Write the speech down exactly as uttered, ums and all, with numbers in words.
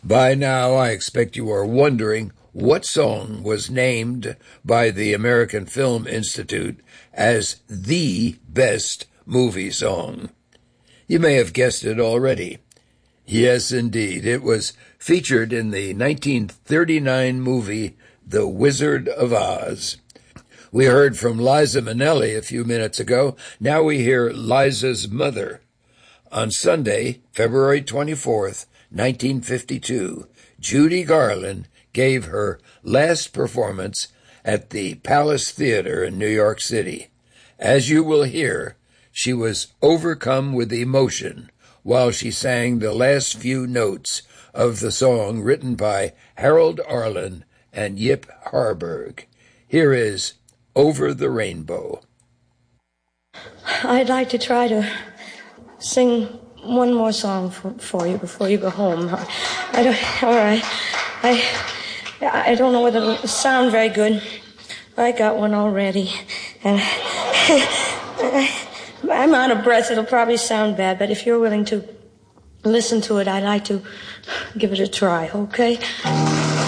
By now, I expect you are wondering what song was named by the American Film Institute as the best movie song. You may have guessed it already. Yes, indeed. It was featured in the nineteen thirty-nine movie The Wizard of Oz. We heard from Liza Minnelli a few minutes ago. Now we hear Liza's mother. On Sunday, February twenty-fourth, nineteen fifty-two, Judy Garland gave her last performance at the Palace Theater in New York City. As you will hear, she was overcome with emotion while she sang the last few notes of the song written by Harold Arlen and Yip Harburg. Here is Over the Rainbow. I'd like to try to sing one more song for, for you before you go home. I don't, all right. I, I don't know whether it'll sound very good. I got one already. And I'm out of breath. It'll probably sound bad, but if you're willing to listen to it, I'd like to give it a try, okay?